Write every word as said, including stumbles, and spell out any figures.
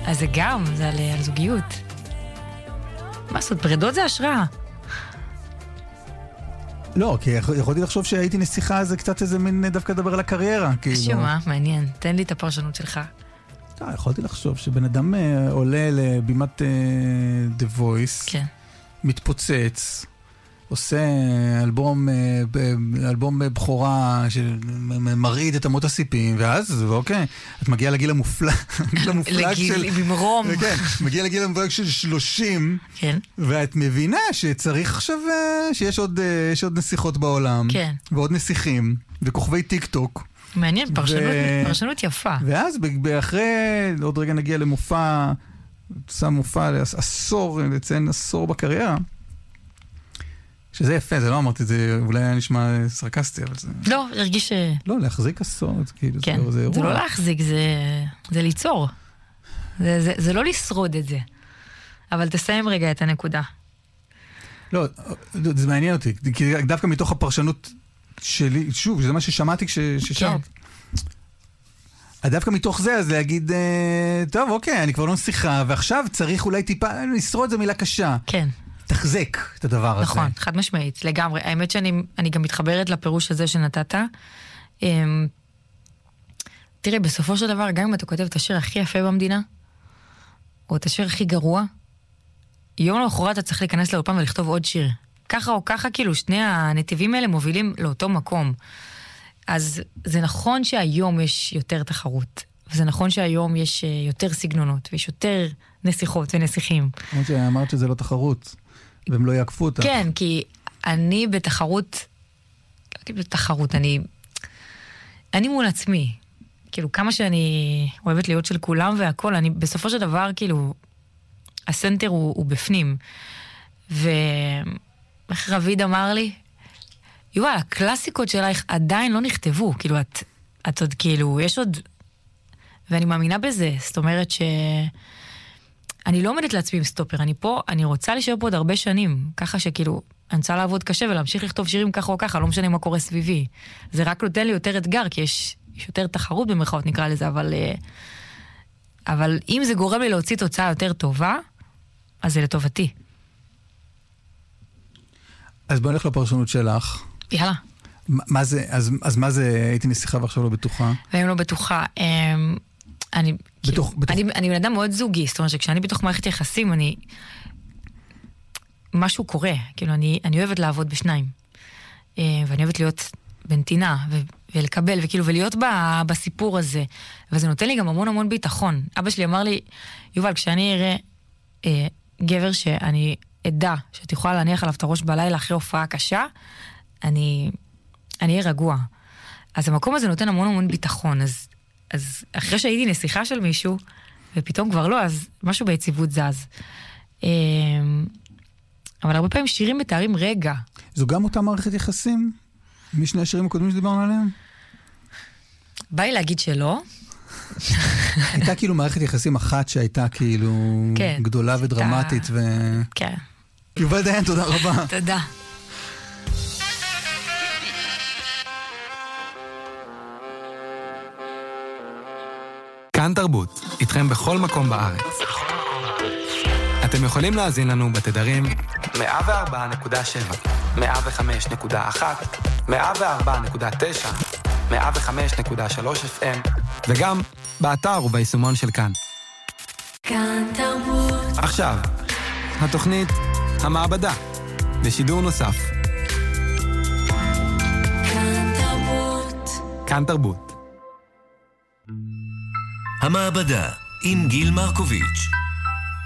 אז זה גם, זה על, על זוגיות. מה לעשות, פרדות זה השראה. לא, כי יכולתי לחשוב שהייתי נסיכה, זה קצת איזה מין דווקא לדבר על הקריירה. שמה, מעניין. תן לי את הפרשנות שלך. לא, יכולתי לחשוב שבן אדם עולה לבימת The Voice, כן. מתפוצץ, עושה אלבום, אלבום בחורה שמרעיד את אמות הסיפים, ואז, ואוקיי, את מגיעה לגיל המופלג, לגיל המופלג של... לגיל במרום. כן, מגיעה לגיל המופלג של שלושים, כן. ואת מבינה שצריך עכשיו, שיש עוד, יש עוד נסיכות בעולם, כן. ועוד נסיכים, וכוכבי טיק טוק. מעניין, פרשנות, ו... פרשנות יפה. ואז, אחרי, עוד רגע נגיע למופע, שם מופע לעשור, לציין עשור בקריירה, שזה יפה, זה לא אמרתי, זה אולי היה נשמע סרקסטי, אבל זה... לא, הרגיש ש... לא, להחזיק עשור, זה כאילו, כן, זה, זה אירוע. זה לא להחזיק, זה, זה ליצור. זה, זה, זה לא לשרוד את זה. אבל תסיים רגע את הנקודה. לא, זה מעניין אותי, כי דווקא מתוך הפרשנות שלי, שוב, זה מה ששמעתי כששארת. כן. דווקא מתוך זה, אז להגיד, טוב, אוקיי, אני כבר לא נסיכה, ועכשיו צריך אולי טיפה, לשרוד זו מילה קשה. כן. תחזק את הדבר הזה. נכון, חד משמעית, לגמרי. האמת שאני אני גם מתחברת לפירוש הזה שנתת. תראה, בסופו של דבר, גם אם אתה כותב את השיר הכי יפה במדינה, או את השיר הכי גרוע, יום למחרת אתה צריך להיכנס לאולפן ולכתוב עוד שיר. ככה או ככה, כאילו, שני הנתיבים האלה מובילים לאותו מקום. אז זה נכון שהיום יש יותר תחרות, וזה נכון שהיום יש יותר סגנונות, ויש יותר נסיכות ונסיכים. אמרת שאמרת שזה לא תחרות. והם לא יעקפו אותה. כן, כי אני בתחרות, לא כאילו בתחרות, אני, אני מול עצמי. כאילו, כמה שאני אוהבת להיות של כולם והכל, אני בסופו של דבר, כאילו, הסנטר הוא, הוא בפנים. ואיך רביד אמר לי, יובל, הקלאסיקות שלך עדיין לא נכתבו. כאילו, את, את עוד, כאילו, יש עוד, ואני מאמינה בזה. זאת אומרת ש... אני לא עומדת לעצמי עם סטופר, אני פה, אני רוצה להישאר פה עוד הרבה שנים, ככה שכאילו, אני רוצה לעבוד קשה ולהמשיך לכתוב שירים ככה או ככה, לא משנה מה קורה סביבי. זה רק נותן לי יותר אתגר, כי יש, יש יותר תחרות במרכאות נקרא לזה, אבל, אבל אם זה גורם לי להוציא תוצאה יותר טובה, אז זה לטובתי. אז בוא נלך לפרשנות שלך. יאללה. מה זה, אז, אז מה זה, הייתי נסיכה ועכשיו לא בטוחה? והיום לא בטוחה, אמ... אני, בתוך, כאילו, בתוך... אני, אני בן אדם מאוד זוגי, זאת אומרת שכשאני בתוך מערכת יחסים, אני, משהו קורה, כאילו אני, אני אוהבת לעבוד בשניים, ואני אוהבת להיות בנתינה, ו, ולקבל, וכאילו, ולהיות ב, בסיפור הזה, וזה נותן לי גם המון המון ביטחון. אבא שלי אמר לי, יובל, כשאני אראה אה, גבר שאני עדה, שאת יכולה להניח עליו את הראש בלילה אחרי הופעה קשה, אני, אני אהיה רגוע. אז המקום הזה נותן המון המון ביטחון, אז אז אחרי שהייתי נסיכה של מישהו, ופתאום כבר לא, אז משהו ביציבות זז. אבל הרבה פעמים שירים מתארים רגע. זו גם אותה מערכת יחסים? משני השירים הקודמים שדיברנו עליהם? בא לי להגיד שלא. הייתה כאילו מערכת יחסים אחת שהייתה כאילו גדולה ודרמטית. כן. יובל דיין, תודה רבה. תודה. כאן תרבות, איתכם בכל מקום בארץ. אתם יכולים להאזין לנו בתדרים מאה וארבע נקודה שבע, מאה וחמש נקודה אחת, מאה וארבע נקודה תשע, מאה וחמש נקודה שלוש אף אם, וגם באתר וביישומון של כאן. כאן תרבות. עכשיו, התוכנית המעבדה, בשידור נוסף. כאן תרבות. כאן תרבות. המעבדה עם גיל מרקוביץ'.